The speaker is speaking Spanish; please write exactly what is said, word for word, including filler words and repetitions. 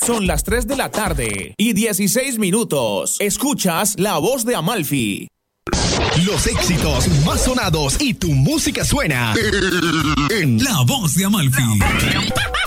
Son las tres de la tarde y dieciséis minutos. Escuchas La Voz de Amalfi. Los éxitos más sonados y tu música suena en La Voz de Amalfi.